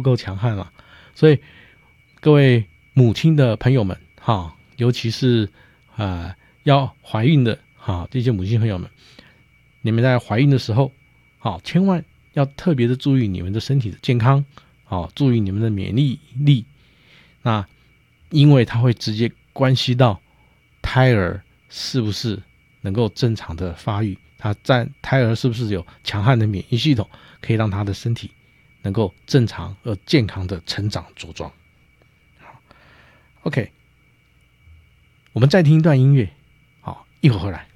够强悍嘛。所以各位母亲的朋友们，尤其是要怀孕的这些母亲朋友们，你们在怀孕的时候，千万要特别的注意你们的身体的健康，注意你们的免疫力。那因为它会直接关系到胎儿是不是能够正常的发育，胎儿是不是有强悍的免疫系统，可以让他的身体能够正常而健康的成长茁壮。OK， 我们再听一段音乐，一会儿回来。